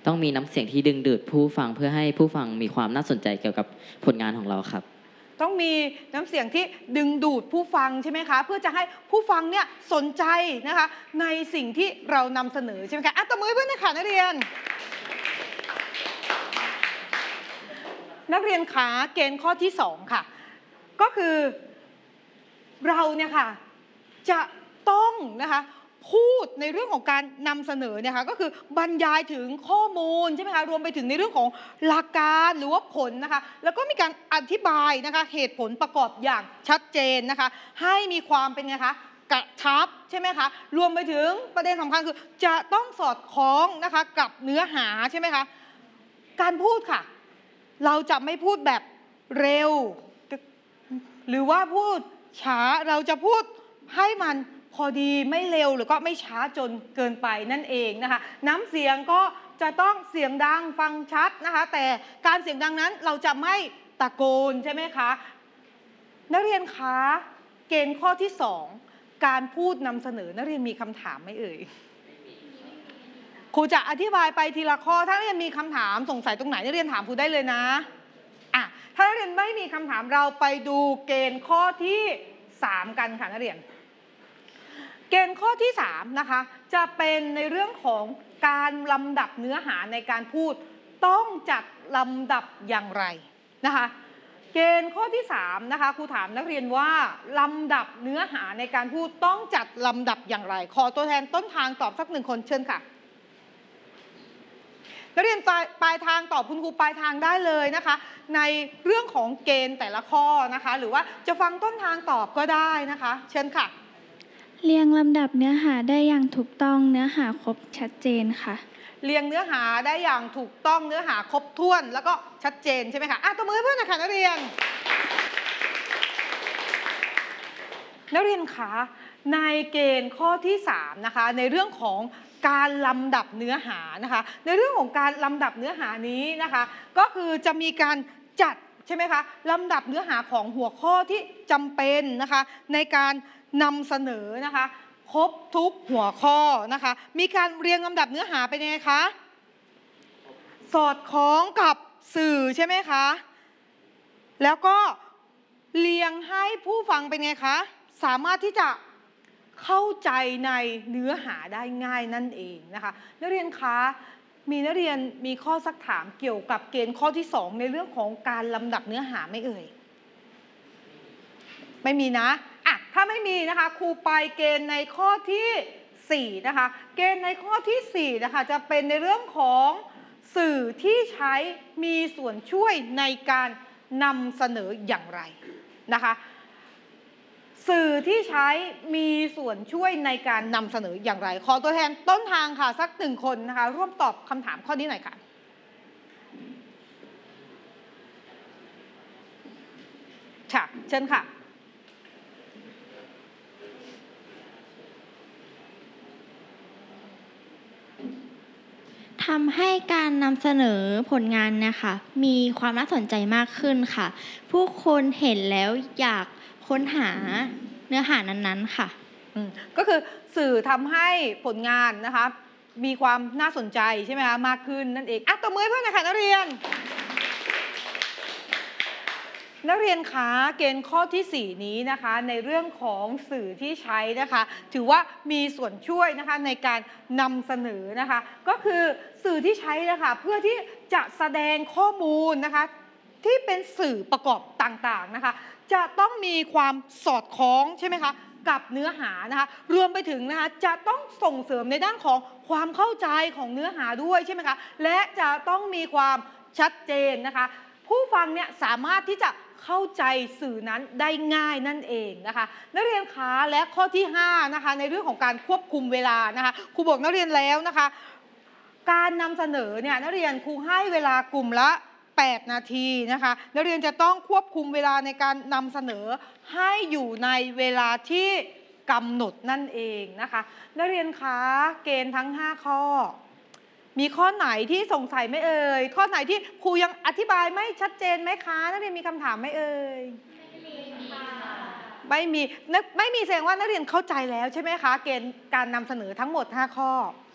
ต้องมีน้ำเสียงที่ดึงดูดผู้ฟังเพื่อให้ผู้ฟังมีความน่าสนใจเกี่ยวกับผลงานของเราครับต้องมีน้ำเสียงที่ดึงดูดผู้ฟังใช่ไหมคะเพื่อจะให้ผู้ฟังเนี่ยสนใจนะคะในสิ่งที่เรานำเสนอใช่ไหมคะตบมือเพื่อนนะคะนักเรียนขาเกณฑ์ข้อที่2ค่ะก็คือเราเนี่ยค่ะจะต้องนะคะพูดในเรื่องของการนำเสนอเนี่ยค่ะก็คือบรรยายถึงข้อมูลใช่ไหมคะรวมไปถึงในเรื่องของหลักการหรือว่าผลนะคะแล้วก็มีการอธิบายนะคะเหตุผลประกอบอย่างชัดเจนนะคะให้มีความเป็นไงคะกระชับใช่ไหมคะรวมไปถึงประเด็นสำคัญคือจะต้องสอดคล้องนะคะกับเนื้อหาใช่ไหมคะการพูดค่ะเราจะไม่พูดแบบเร็วหรือว่าพูดช้าเราจะพูดให้มันพอดีไม่เร็วหรือก็ไม่ช้าจนเกินไปนั่นเองนะคะน้ำเสียงก็จะต้องเสียงดังฟังชัดนะคะแต่การเสียงดังนั้นเราจะไม่ตะโกนใช่ไหมคะนักเรียนคะเกณฑ์ข้อที่2การพูดนำเสนอนักเรียนมีคำถามไหมเอ่ยครูจะอธิบายไปทีละข้อถ้านักเรียนมีคำถามสงสัยตรงไหนนักเรียนถามครูได้เลยนะถ้านักเรียนไม่มีคำถามเราไปดูเกณฑ์ข้อที่3กันค่ะนักเรียนเกณฑ์ข้อที่3นะคะจะเป็นในเรื่องของการลำดับเนื้อหาในการพูดต้องจัดลำดับอย่างไรนะคะเกณฑ์ข้อที่3นะคะครูถามนักเรียนว่าลำดับเนื้อหาในการพูดต้องจัดลำดับอย่างไรขอตัวแทนต้นทางตอบสัก1คนเชิญค่ะนักเรียนปลายทางตอบคุณครูปลายทางได้เลยนะคะในเรื่องของเกณฑ์แต่ละข้อนะคะหรือว่าจะฟังต้นทางตอบก็ได้นะคะเชิญค่ะเรียงลำดับเนื้อหาได้อย่างถูกต้องเนื้อหาครบชัดเจนค่ะเรียงเนื้อหาได้อย่างถูกต้องเนื้อหาครบถ้วนแล้วก็ชัดเจนใช่ไหมคะตบมือเพื่อนนะคะนักเรียนคะในเกณฑ์ข้อที่3นะคะในเรื่องของการลำดับเนื้อหานะคะในเรื่องของการลำดับเนื้อหานี้นะคะก็คือจะมีการจัดใช่ไหมคะลำดับเนื้อหาของหัวข้อที่จำเป็นนะคะในการนำเสนอนะคะครบทุกหัวข้อนะคะมีการเรียงลำดับเนื้อหาเป็นยังไงคะสอดคล้องกับสื่อใช่ไหมคะแล้วก็เรียงให้ผู้ฟังเป็นไงคะสามารถที่จะเข้าใจในเนื้อหาได้ง่ายนั่นเองนะคะนักเรียนคะมีนักเรียนมีข้อซักถามเกี่ยวกับเกณฑ์ข้อที่2ในเรื่องของการลำดับเนื้อหาไม่เอ่ยไม่มีนะถ้าไม่มีนะคะครูไปเกณฑ์ในข้อที่4นะคะเกณฑ์ในข้อที่4นะคะจะเป็นในเรื่องของสื่อที่ใช้มีส่วนช่วยในการนำเสนออย่างไรนะคะสื่อที่ใช้มีส่วนช่วยในการนำเสนออย่างไรขอตัวแทนต้นทางค่ะสัก1คนนะคะร่วมตอบคำถามข้อนี้หน่อยค่ะเชิญค่ะทำให้การนำเสนอผลงานนะคะมีความน่าสนใจมากขึ้นค่ะผู้คนเห็นแล้วอยากค้นหาเนื้อหานั้นๆค่ะก็คือสื่อทำให้ผลงานนะคะมีความน่าสนใจใช่ไหมคะมากขึ้นนั่นเองตบมือเพื่อนนะคะนักเรียนคะเกณฑ์ข้อที่4นี้นะคะในเรื่องของสื่อที่ใช้นะคะถือว่ามีส่วนช่วยนะคะในการนำเสนอนะคะก็คือสื่อที่ใช้นะคะเพื่อที่จะแสดงข้อมูลนะคะที่เป็นสื่อประกอบต่างๆนะคะจะต้องมีความสอดคล้องใช่ไหมคะกับเนื้อหานะคะรวมไปถึงนะคะจะต้องส่งเสริมในด้านของความเข้าใจของเนื้อหาด้วยใช่ไหมคะและจะต้องมีความชัดเจนนะคะผู้ฟังเนี่ยสามารถที่จะเข้าใจสื่อนั้นได้ง่ายนั่นเองนะคะนักเรียนคะและข้อที่5นะคะในเรื่องของการควบคุมเวลานะคะครูบอกนักเรียนแล้วนะคะการนำเสนอเนี่ยนักเรียนครูให้เวลากลุ่มละ8 นาทีนะคะนักเรียนจะต้องควบคุมเวลาในการนำเสนอให้อยู่ในเวลาที่กำหนดนั่นเองนะคะนักเรียนคะเกณฑ์ทั้ง5ข้อมีข้อไหนที่สงสัยไหมเอ่ยข้อไหนที่ครูยังอธิบายไม่ชัดเจนไหมคะนักเรียนมีคำถามไหมเอ่ยไม่มีแสดงว่านักเรียนเข้าใจแล้วใช่ไหมคะเกณฑ์การนำเสนอทั้งหมด5ข้อ